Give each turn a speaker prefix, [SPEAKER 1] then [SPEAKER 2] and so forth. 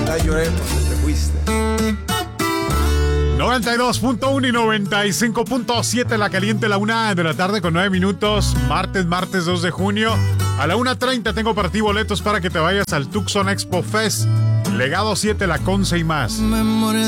[SPEAKER 1] Ya lloré porque te fuiste.
[SPEAKER 2] 92.1 y 95.7 La Caliente, la 1 de la tarde con 9 minutos. Martes 2 de junio. A la 1:30 tengo para ti boletos para que te vayas al Tucson Expo Fest. Legado 7, La Conce y más.
[SPEAKER 3] Memoria